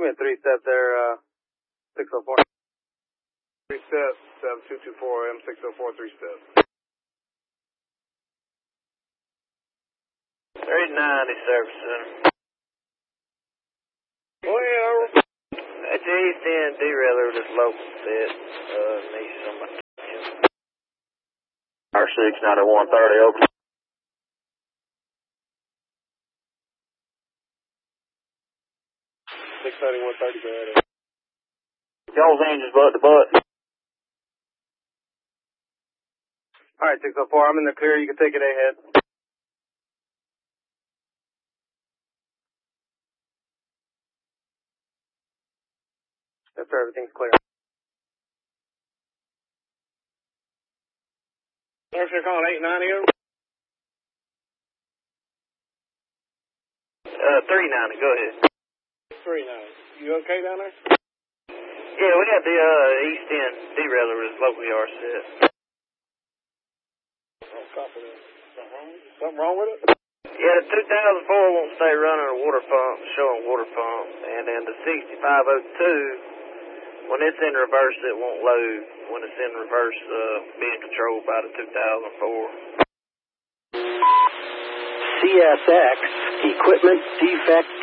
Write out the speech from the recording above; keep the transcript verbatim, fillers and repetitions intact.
Give me a three step there, uh, six oh four. Three step, seven two two four M six oh four, three step. three ninety service center. Well, That's the East End derailleur with this local set. Uh, needs somebody. R six ninety-one thirty open. six ninety-one thirty bad. Y'all's engines butt to butt. Alright, six oh four, I'm in the clear, you can take it ahead. Yes sir, everything's clear. What's your calling, eight ninety over? Uh, three ninety, go ahead. three ninety. You okay down there? Yeah, we got the, uh, East End derailleur with this local yard set. Oh, copy that. Something wrong with it? Something wrong with it? Yeah, the two thousand four won't stay running a water pump, showing water pump. And then the sixty-five oh two, when it's in reverse, it won't load. When it's in reverse, uh, being controlled by the two thousand four. C S X, equipment defect